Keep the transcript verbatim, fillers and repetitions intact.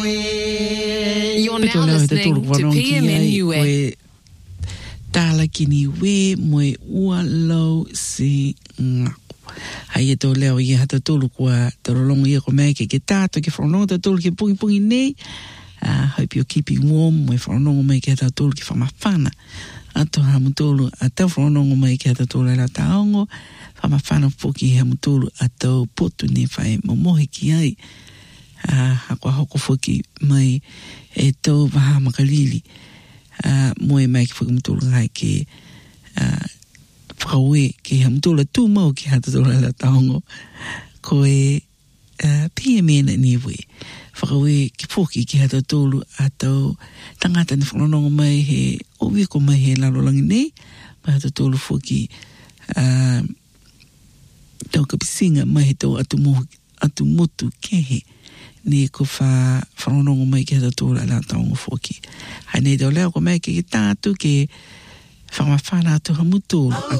You're now listening to P M N U E. Tala kini we moe ua lau si ngaku. Hai e tō leo i hata tōlu kua tarolongo i ko mea ke ke tātou ke whanongo ta tōlu ke pungi pungi nei. Uh, hope you're keeping warm. Moe whanongo mai ke hata tōlu ke whamawhana. Ato ha mutolu a tau whanongo mai ke hata tōlu e la taongo. Whamawhana poki ha mutolu a tau potu ni whae momohe ki ai. Uh, Hakua hoko foki mai e tau waha makalili. Uh, moe mai ki whakamutulu ngai ke uh, whakaue ke hamutula tū mau ki hata tōla la taongo ko e uh, P M N ni we whakaue ki poki ki hata tōlu a tau tangata ni whanonongo mai he owi ko mai he lalolangi nei mai hata tōlu foki uh, tau kapisinga mai he tau atu, mohu, atu motu kehe ni ko fa whanonongo mai ki hata tōla la taongo foki. Hai nei tau leo ko mai ke tātu ke whamawhana atu hamutulu